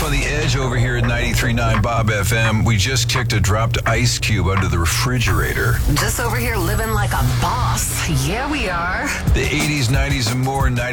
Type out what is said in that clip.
on the Edge over here at 93.9 Bob FM. We just kicked a dropped ice cube under the refrigerator. Just over here living like a boss. Yeah, we are. The 80s, 90s, and more. 93.9